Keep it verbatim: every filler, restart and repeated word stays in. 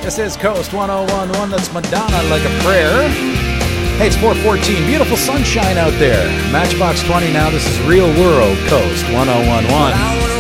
This is Coast one oh one one. That's Madonna, Like a Prayer. Hey, it's four fourteen. Beautiful sunshine out there. Matchbox twenty now. This is Real World, Coast one oh one one.